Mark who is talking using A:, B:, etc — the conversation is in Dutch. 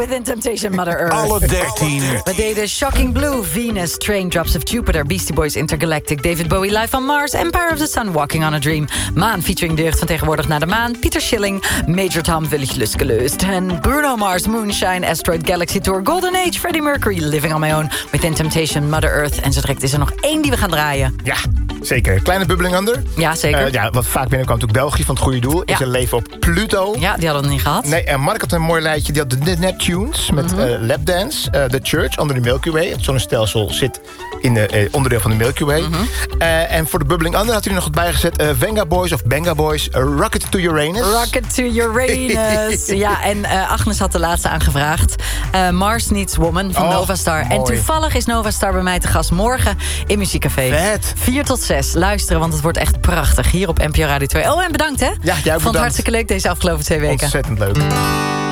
A: Within Temptation, Mother Earth.
B: Alle 13.
A: We deden Shocking Blue, Venus, Train Drops of Jupiter, Beastie Boys, Intergalactic, David Bowie live on Mars, Empire of the Sun, Walking on a Dream, Maan featuring de jeugd van tegenwoordig naar de maan, Pieter Schilling, Major Tom, Willig Luskelust en Bruno Mars, Moonshine, Asteroid Galaxy Tour, Golden Age, Freddie Mercury, Living on My Own, Within Temptation, Mother Earth. En zo direct is er nog 1 die we gaan draaien.
C: Ja, zeker. Kleine Bubbling Under.
A: Ja, zeker.
C: Wat vaak binnenkwam natuurlijk België van het goede doel. Is een leven op Pluto.
A: Ja, die hadden we nog niet gehad.
C: Nee, en Mark had een mooi lijstje. Die had de Neptunes met Lapdance. The Church, onder de Milky Way. Het zonnestelsel zit in de onderdeel van de Milky Way. En voor de Bubbling Under had hij er nog wat bijgezet. Venga Boys of Benga Boys. Rocket to Uranus.
A: Rocket to Uranus. Ja, en Agnes had de laatste aangevraagd. Mars Needs Woman van Novastar.
C: Mooi.
A: En toevallig is Novastar bij mij te gast morgen in Muziekcafé.
C: Vet.
A: 4 tot 6. Luisteren, want het wordt echt prachtig. Hier op NPO Radio 2. Oh, en bedankt hè.
C: Ja, jij bedankt.
A: Vond het hartstikke leuk deze afgelopen 2 weken.
C: Ontzettend leuk.